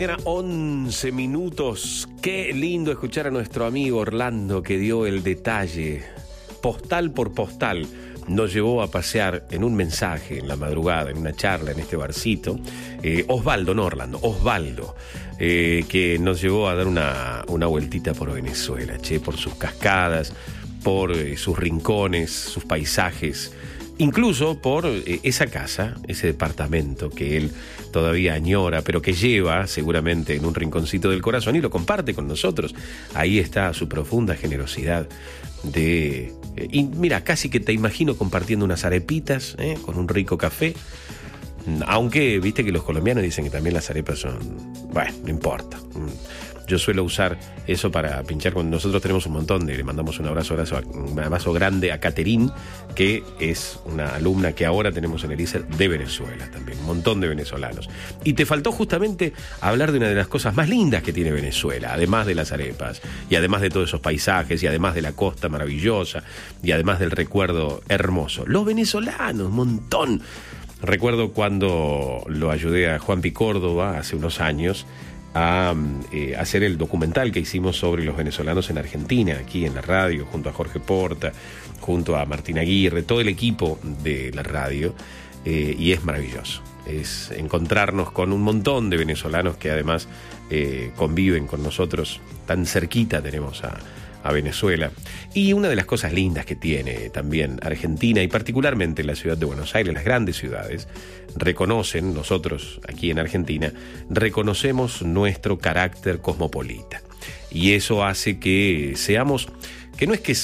mañana, 11 minutos. Qué lindo escuchar a nuestro amigo Orlando, que dio el detalle, postal por postal. Nos llevó a pasear en un mensaje, en la madrugada, en una charla, en este barcito. Osvaldo, no Orlando, Osvaldo, que nos llevó a dar una vueltita por Venezuela, por sus cascadas, por sus rincones, sus paisajes, incluso por esa casa, ese departamento que él todavía añora, pero que lleva seguramente en un rinconcito del corazón y lo comparte con nosotros. Ahí está su profunda generosidad y mira, casi que te imagino compartiendo unas arepitas con un rico café. Aunque viste que los colombianos dicen que también las arepas son... Bueno, no importa. Yo suelo usar eso para pinchar cuando nosotros tenemos un montón de... Le mandamos un abrazo grande a Caterín, que es una alumna que ahora tenemos en el ISER de Venezuela también. Un montón de venezolanos. Y te faltó justamente hablar de una de las cosas más lindas que tiene Venezuela, además de las arepas, y además de todos esos paisajes, y además de la costa maravillosa, y además del recuerdo hermoso. Los venezolanos, un montón. Recuerdo cuando lo ayudé a Juanpi Córdoba hace unos años a hacer el documental que hicimos sobre los venezolanos en Argentina, aquí en la radio, junto a Jorge Porta, junto a Martín Aguirre, todo el equipo de la radio, y es maravilloso. Es encontrarnos con un montón de venezolanos que además conviven con nosotros, tan cerquita tenemos a Venezuela. Y una de las cosas lindas que tiene también Argentina, y particularmente la ciudad de Buenos Aires, las grandes ciudades, reconocen, nosotros aquí en Argentina, reconocemos nuestro carácter cosmopolita. Y eso hace que seamos, que no es que...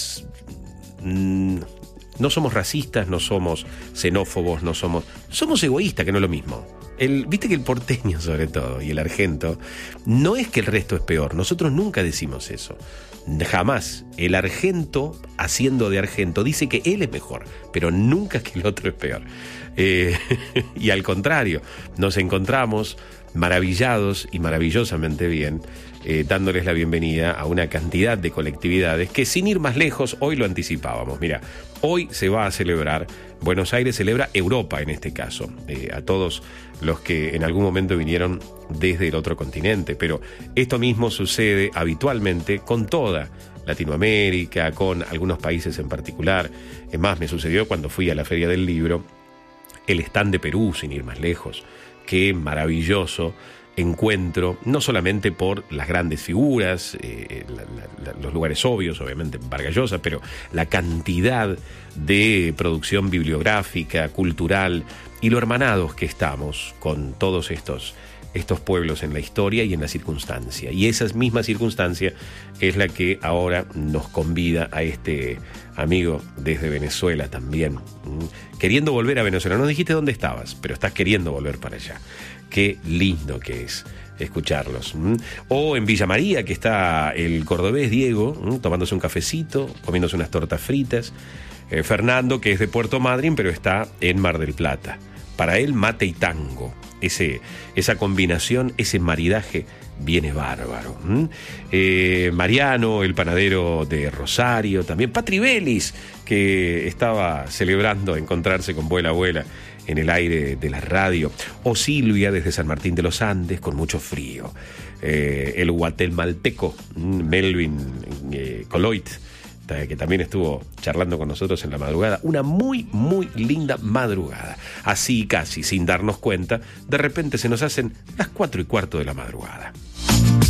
no somos racistas, no somos xenófobos, somos egoístas, que no es lo mismo. Viste que el porteño sobre todo y el argento, no es que el resto es peor, nosotros nunca decimos eso. Jamás. El argento, haciendo de argento, dice que él es mejor, pero nunca que el otro es peor. Y al contrario, nos encontramos maravillados y maravillosamente bien, dándoles la bienvenida a una cantidad de colectividades que, sin ir más lejos, hoy lo anticipábamos. Mira, hoy se va a celebrar, Buenos Aires celebra Europa en este caso, a todos los que en algún momento vinieron desde el otro continente, pero esto mismo sucede habitualmente con toda Latinoamérica, con algunos países en particular. Es más, me sucedió cuando fui a la Feria del Libro, el stand de Perú, sin ir más lejos. Qué maravilloso encuentro, no solamente por las grandes figuras, los lugares obvios, obviamente Vargas Llosa, pero la cantidad de producción bibliográfica, cultural, y lo hermanados que estamos con todos estos pueblos en la historia y en la circunstancia. Y esa misma circunstancia es la que ahora nos convida a este amigo desde Venezuela también, queriendo volver a Venezuela. No dijiste dónde estabas, pero estás queriendo volver para allá. Qué lindo que es escucharlos. O en Villa María, que está el cordobés Diego, tomándose un cafecito, comiéndose unas tortas fritas. Fernando, que es de Puerto Madryn, pero está en Mar del Plata. Para él, mate y tango. Esa combinación, ese maridaje viene bárbaro. Mariano, el panadero de Rosario, también Patri Vélez, que estaba celebrando encontrarse con Vuela Abuela en el aire de la radio, o Silvia desde San Martín de los Andes con mucho frío, el guatemalteco Melvin Coloit, que también estuvo charlando con nosotros en la madrugada. Una muy, muy linda madrugada. Así, casi sin darnos cuenta, de repente se nos hacen las 4:15 de la madrugada.